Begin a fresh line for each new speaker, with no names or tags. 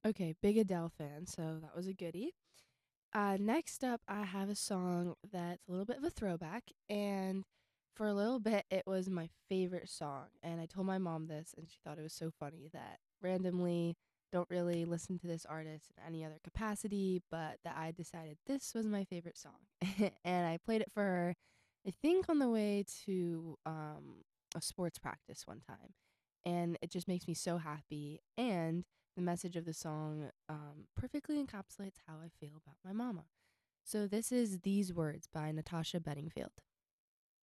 Okay, big Adele fan, so that was a goodie. Next up, I have a song that's a little bit of a throwback, and for a little bit, it was my favorite song. And I told my mom this, and she thought it was so funny that randomly don't really listen to this artist in any other capacity, but that I decided this was my favorite song. And I played it for her, I think, on the way to a sports practice one time. And it just makes me so happy. And the message of the song perfectly encapsulates how I feel about my mama. So this is These Words by Natasha Bedingfield.